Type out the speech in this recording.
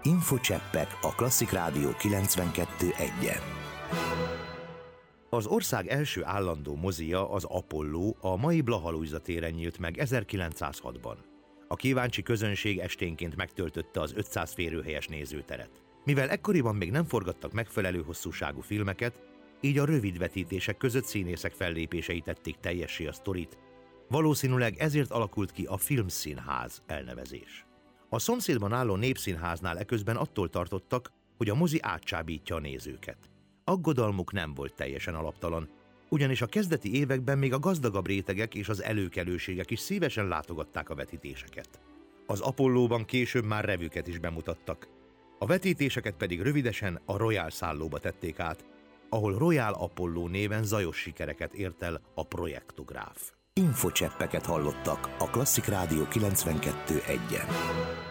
Infocseppek a Klasszik Rádió 92.1-en. Az ország első állandó mozija, az Apolló, a mai Blaha Lujza téren nyílt meg 1906-ban. A kíváncsi közönség esténként megtöltötte az 500 férőhelyes nézőteret. Mivel ekkoriban még nem forgattak megfelelő hosszúságú filmeket, így a rövid vetítések között színészek fellépései tették teljessé a sztorit. Valószínűleg ezért alakult ki a Filmszínház elnevezés. A szomszédban álló Népszínháznál eközben attól tartottak, hogy a mozi átcsábítja a nézőket. Aggodalmuk nem volt teljesen alaptalan, ugyanis a kezdeti években még a gazdagabb rétegek és az előkelőségek is szívesen látogatták a vetítéseket. Az Apollóban később már revüket is bemutattak. A vetítéseket pedig rövidesen a Royal szállóba tették át, ahol Royal Apolló néven zajos sikereket ért el a projektográf. Infocseppeket hallottak a Klasszik Rádió 92.1-en.